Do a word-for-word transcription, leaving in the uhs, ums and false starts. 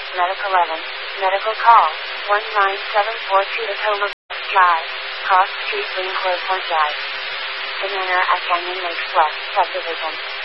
Medical eleven, medical call, one nine seven four two Tacoma Drive, Cross Street, Greencourt Point Drive. The Manor at Canyon Lakes West Subdivision.